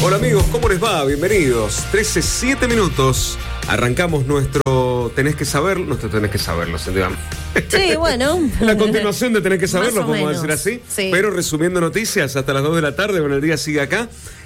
Hola amigos, ¿cómo les va? Bienvenidos. 13:07 minutos. Arrancamos nuestro Tenés que saberlo, ¿se entiende? Sí, bueno. La continuación de Tenés que saberlo, podemos decir así. Sí. Pero resumiendo noticias hasta las 2 de la tarde, bueno, el día sigue acá.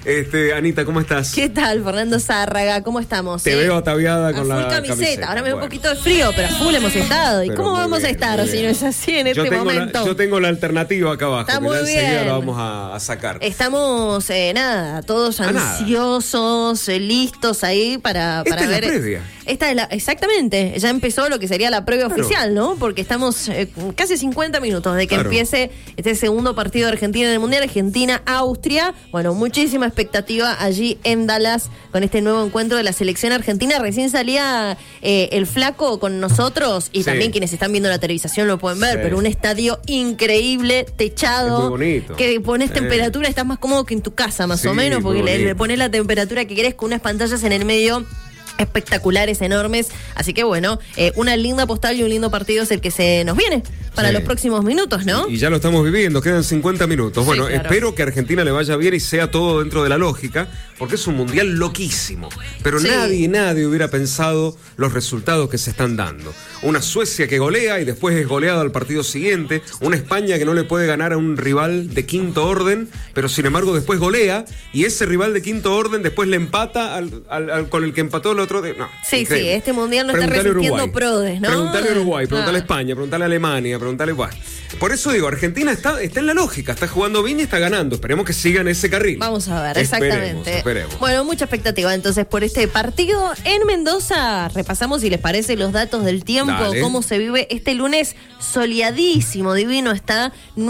Anita, ¿cómo estás? ¿Qué tal, Fernando Zárraga? ¿Cómo estamos? Te veo ataviada con la camiseta. Ahora me da un poquito de frío, pero a full hemos estado. ¿Y cómo vamos a estar si no es así en este momento? Yo tengo la alternativa acá abajo. Está muy bien. La vamos a sacar. Estamos, todos ansiosos, listos ahí para ver. Es la previa. Exactamente, ya empezó lo que sería la previa oficial, ¿no? Porque estamos casi 50 minutos de que empiece este segundo partido de Argentina en el Mundial, Argentina-Austria. Bueno, muchísima expectativa allí en Dallas con este nuevo encuentro de la selección argentina. Recién salía el Flaco con nosotros y también quienes están viendo la televisación lo pueden ver, pero un estadio increíble, techado, muy bonito. Que pones temperatura, estás más cómodo que en tu casa más o menos, porque le pones la temperatura que querés con unas pantallas en el medio espectaculares, enormes. Así que bueno, una linda postal y un lindo partido es el que se nos viene para los próximos minutos, ¿no? Y ya lo estamos viviendo, quedan 50 minutos. Bueno, claro. Espero que a Argentina le vaya bien y sea todo dentro de la lógica, porque es un mundial loquísimo. Pero nadie hubiera pensado los resultados que se están dando. Una Suecia que golea y después es goleada al partido siguiente. Una España que no le puede ganar a un rival de quinto orden, pero sin embargo después golea. Y ese rival de quinto orden después le empata con el que empató el otro. No, sí, increíble. Este mundial no está resistiendo prodes, ¿no? Preguntale a Uruguay, preguntale a España, preguntale a Alemania, preguntale. Por eso digo, Argentina está en la lógica, está jugando bien y está ganando. Esperemos que sigan ese carril. Vamos a ver, exactamente. Esperemos. Bueno, mucha expectativa entonces por este partido en Mendoza. Repasamos, si les parece, los datos del tiempo. Dale. Cómo se vive este lunes soleadísimo, divino. Está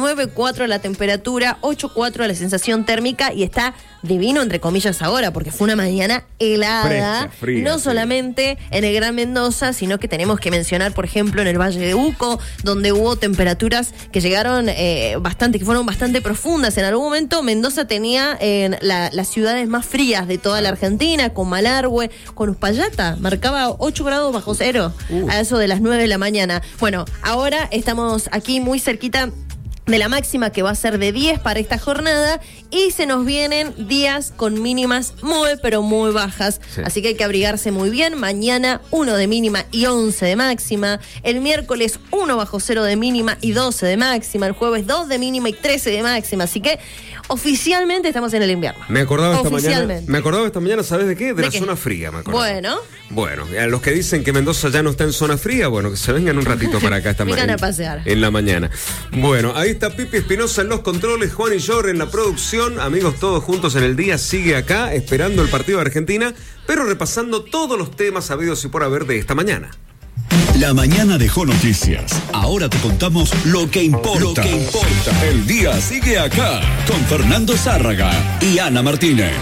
9.4 la temperatura, 8.4 la sensación térmica y está divino entre comillas ahora, porque fue una mañana helada. Fría, no solamente en el Gran Mendoza, sino que tenemos que mencionar, por ejemplo, en el Valle de Uco, donde hubo temperaturas que llegaron que fueron bastante profundas. En algún momento Mendoza tenía las ciudades más frías de toda la Argentina, con Malargüe, con Uspallata, marcaba 8 grados bajo cero a eso de las 9 de la mañana. Bueno, ahora estamos aquí muy cerquita de la máxima, que va a ser de 10 para esta jornada, y se nos vienen días con mínimas muy, pero muy bajas, así que hay que abrigarse muy bien. Mañana 1 de mínima y 11 de máxima, el miércoles 1 bajo 0 de mínima y 12 de máxima, el jueves 2 de mínima y 13 de máxima, así que oficialmente estamos en el invierno. Me acordaba esta mañana, ¿sabes de qué? De la zona fría, me acordaba. Bueno, a los que dicen que Mendoza ya no está en zona fría, bueno, que se vengan un ratito para acá esta mañana. a pasear. En la mañana. Bueno, ahí está Pipi Espinosa en los controles, Juan y Yor en la producción. Amigos, todos juntos en el día. Sigue acá esperando el partido de Argentina, pero repasando todos los temas habidos y por haber de esta mañana. La mañana dejó noticias. Ahora te contamos lo que importa. El día sigue acá con Fernando Zárraga y Ana Martínez.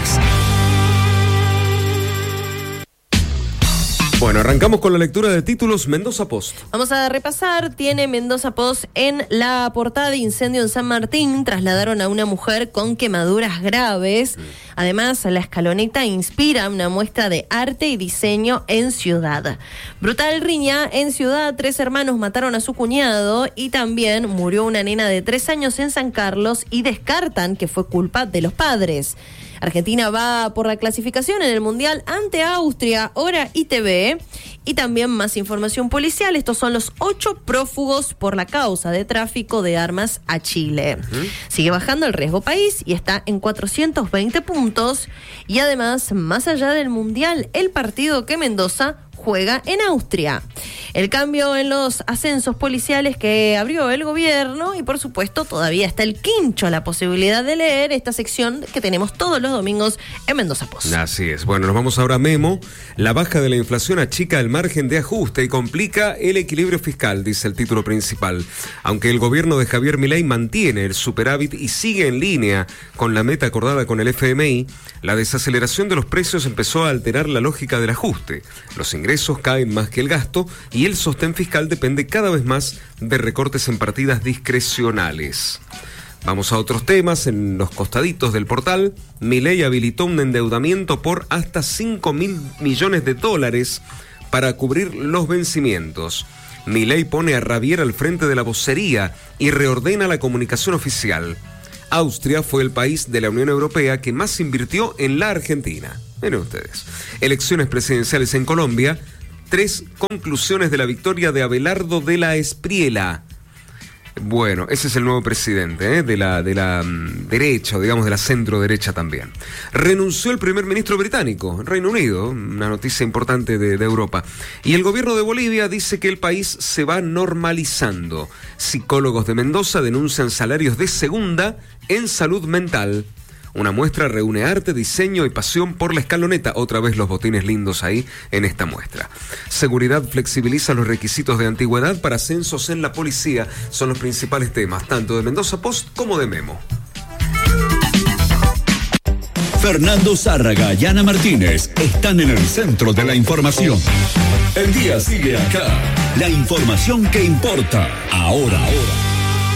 Bueno, arrancamos con la lectura de títulos. Mendoza Post. Vamos a repasar. Tiene Mendoza Post en la portada de incendio en San Martín. Trasladaron a una mujer con quemaduras graves. Además, la escaloneta inspira una muestra de arte y diseño en Ciudad. Brutal riña en Ciudad. 3 hermanos mataron a su cuñado y también murió una nena de 3 años en San Carlos y descartan que fue culpa de los padres. Argentina va por la clasificación en el Mundial ante Austria, Hora ITV. Y también más información policial. Estos son los 8 prófugos por la causa de tráfico de armas a Chile. Sigue bajando el riesgo país y está en 420 puntos. Y además, más allá del Mundial, el partido que Mendoza juega en Austria. El cambio en los ascensos policiales que abrió el gobierno y por supuesto todavía está el quincho, la posibilidad de leer esta sección que tenemos todos los domingos en Mendoza Post. Así es. Bueno, nos vamos ahora a Memo. La baja de la inflación achica el margen de ajuste y complica el equilibrio fiscal, dice el título principal. Aunque el gobierno de Javier Milei mantiene el superávit y sigue en línea con la meta acordada con el FMI, la desaceleración de los precios empezó a alterar la lógica del ajuste. Los ingresos caen más que el gasto y el sostén fiscal depende cada vez más de recortes en partidas discrecionales. Vamos a otros temas. En los costaditos del portal, Milei habilitó un endeudamiento por hasta $5.000 millones para cubrir los vencimientos. Milei pone a Rabier al frente de la vocería y reordena la comunicación oficial. Austria fue el país de la Unión Europea que más invirtió en la Argentina. Miren ustedes. Elecciones presidenciales en Colombia. 3 conclusiones de la victoria de Abelardo de la Espriella. Bueno, ese es el nuevo presidente de la derecha, o digamos de la centro derecha también. Renunció el primer ministro británico, Reino Unido, una noticia importante de Europa. Y el gobierno de Bolivia dice que el país se va normalizando. Psicólogos de Mendoza denuncian salarios de segunda en salud mental. Una muestra reúne arte, diseño y pasión por la escaloneta. Otra vez los botines lindos ahí en esta muestra. Seguridad flexibiliza los requisitos de antigüedad para ascensos en la policía. Son los principales temas, tanto de Mendoza Post como de Memo. Fernando Zárraga y Ana Martínez están en el centro de la información. El día sigue acá. La información que importa ahora.